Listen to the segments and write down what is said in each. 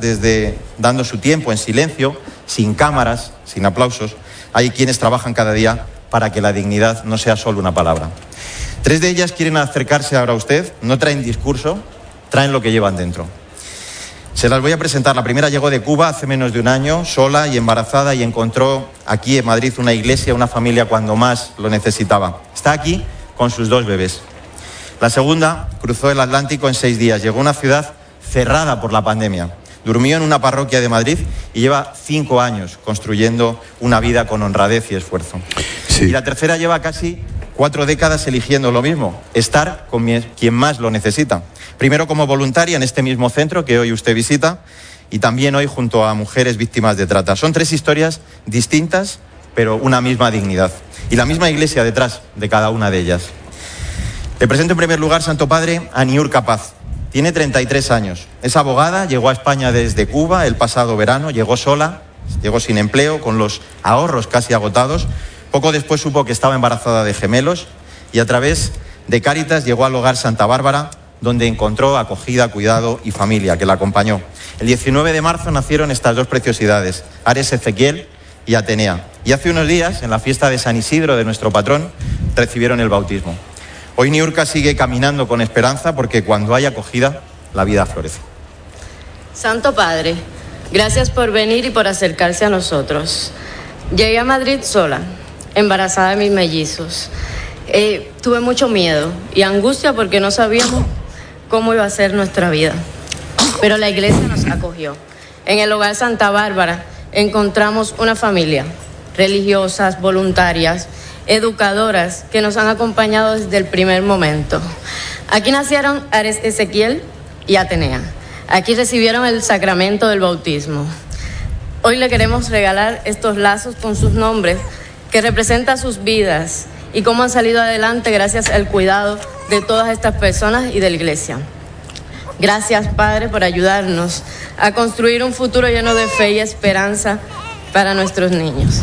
desde dando su tiempo en silencio, sin cámaras, sin aplausos. Hay quienes trabajan cada día para que la dignidad no sea solo una palabra. 3 de ellas quieren acercarse ahora a usted, no traen discurso, traen lo que llevan dentro. Se las voy a presentar. La primera llegó de Cuba hace menos de un año, sola y embarazada, y encontró aquí en Madrid una iglesia, una familia cuando más lo necesitaba. Está aquí con sus 2 bebés. La segunda cruzó el Atlántico en 6 días. Llegó a una ciudad cerrada por la pandemia. Durmió en una parroquia de Madrid y lleva 5 años construyendo una vida con honradez y esfuerzo. Sí. Y la tercera lleva casi 4 décadas eligiendo lo mismo, estar con quien más lo necesita. Primero como voluntaria en este mismo centro que hoy usted visita y también hoy junto a mujeres víctimas de trata. Son 3 historias distintas, pero una misma dignidad. Y la misma iglesia detrás de cada una de ellas. Le presento en primer lugar, Santo Padre, a Niurka Paz. Tiene 33 años. Es abogada, llegó a España desde Cuba el pasado verano, llegó sola, llegó sin empleo, con los ahorros casi agotados. Poco después supo que estaba embarazada de gemelos y a través de Cáritas llegó al hogar Santa Bárbara, donde encontró acogida, cuidado y familia que la acompañó. El 19 de marzo nacieron estas 2 preciosidades, Ares Ezequiel y Atenea. Y hace unos días, en la fiesta de San Isidro de nuestro patrón, recibieron el bautismo. Hoy Niurka sigue caminando con esperanza porque cuando hay acogida, la vida florece. Santo Padre, gracias por venir y por acercarse a nosotros. Llegué a Madrid sola, embarazada de mis mellizos. Tuve mucho miedo y angustia porque no sabíamos cómo iba a ser nuestra vida. Pero la iglesia nos acogió. En el hogar Santa Bárbara encontramos una familia, religiosas, voluntarias, educadoras que nos han acompañado desde el primer momento. Aquí nacieron Ares Ezequiel y Atenea. Aquí recibieron el sacramento del bautismo. Hoy le queremos regalar estos lazos con sus nombres que representan sus vidas y cómo han salido adelante gracias al cuidado de todas estas personas y de la iglesia. Gracias, Padre, por ayudarnos a construir un futuro lleno de fe y esperanza para nuestros niños.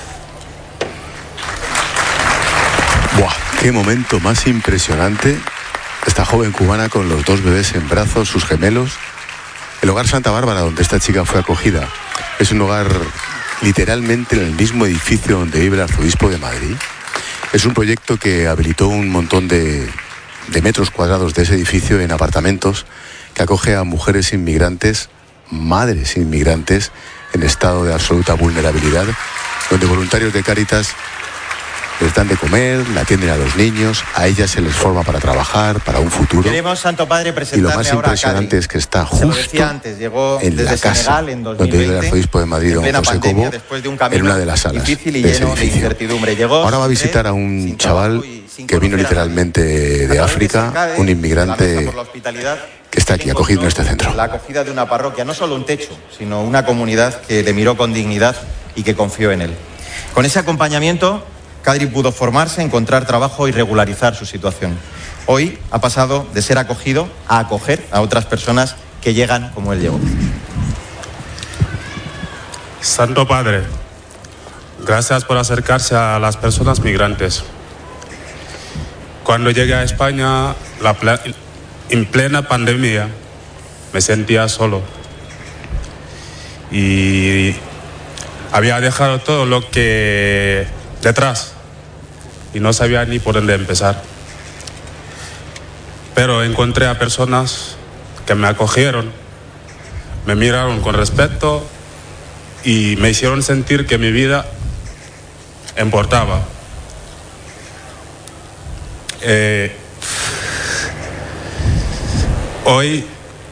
¡Buah! ¡Qué momento más impresionante! Esta joven cubana con los 2 bebés en brazos, sus gemelos. El hogar Santa Bárbara, donde esta chica fue acogida, es un hogar literalmente en el mismo edificio donde vive el arzobispo de Madrid. Es un proyecto que habilitó un montón de metros cuadrados de ese edificio en apartamentos que acoge a mujeres inmigrantes, madres inmigrantes en estado de absoluta vulnerabilidad, donde voluntarios de Cáritas les dan de comer, la atienden a los niños, a ellas se les forma para trabajar, para un futuro. Queremos, Santo Padre, y lo más impresionante es que está justo en la casa donde vive el arzobispo de Madrid, don José Cobo, en una de las salas de ese edificio. Ahora va a visitar a un chaval que vino literalmente de África, un inmigrante que está aquí acogido en este centro. La acogida de una parroquia, no solo un techo, sino una comunidad que le miró con dignidad y que confió en él. Con ese acompañamiento, Kadri pudo formarse, encontrar trabajo y regularizar su situación. Hoy ha pasado de ser acogido a acoger a otras personas que llegan como él llegó. Santo Padre, gracias por acercarse a las personas migrantes. Cuando llegué a España, en plena pandemia, me sentía solo. Y había dejado todo lo que detrás. Y no sabía ni por dónde empezar. Pero encontré a personas que me acogieron, me miraron con respeto y me hicieron sentir que mi vida importaba. Hoy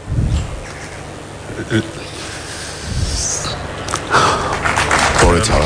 pobre chaval.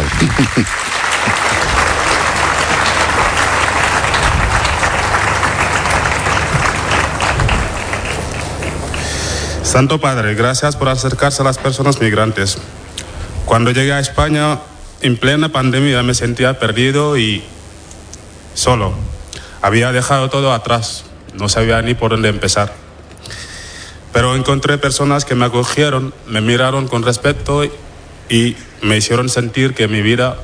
Santo Padre, gracias por acercarse a las personas migrantes. Cuando llegué a España, en plena pandemia, me sentía perdido y solo. Había dejado todo atrás, no sabía ni por dónde empezar. Pero encontré personas que me acogieron, me miraron con respeto y me hicieron sentir que mi vida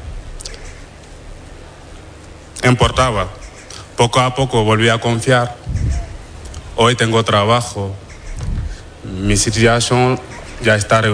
importaba. Poco a poco volví a confiar. Hoy tengo trabajo. Mi situación ya está